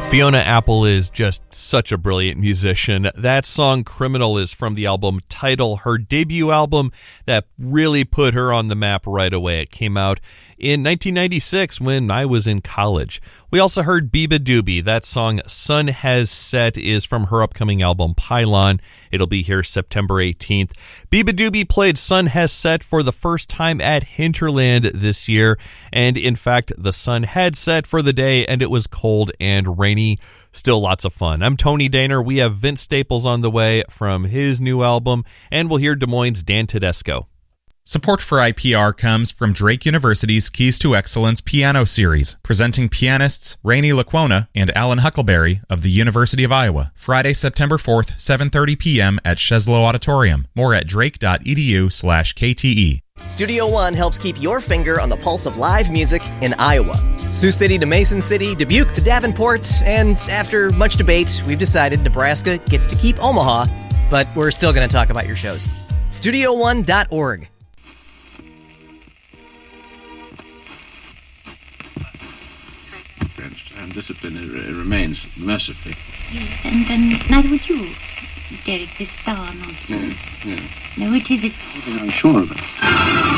Fiona Apple is just such a brilliant musician. That song Criminal is from the album Title, her debut album that really put her on the map right away. It came out in 1996 when I was in college. We also heard Beabadoobee. That song Sun Has Set is from her upcoming album Pylon. It'll be here September 18th. Beabadoobee played Sun Has Set for the first time at Hinterland this year, and in fact the sun had set for the day and it was cold and rainy. Still lots of fun. I'm Tony Daner. We have Vince Staples on the way from his new album, and we'll hear Des Moines' Dan Tedesco. Support for IPR comes from Drake University's Keys to Excellence piano series, presenting pianists Rainey Laquona and Alan Huckleberry of the University of Iowa. Friday, September 4th, 7:30 p.m. at Sheslow Auditorium. More at drake.edu/KTE. Studio One helps keep your finger on the pulse of live music in Iowa. Sioux City to Mason City, Dubuque to Davenport, and after much debate, we've decided Nebraska gets to keep Omaha, but we're still going to talk about your shows. StudioOne.org. And discipline remains mercifully. Yes, and neither would you, Derek, this star nonsense. Yeah. No, it isn't. I'm sure of it.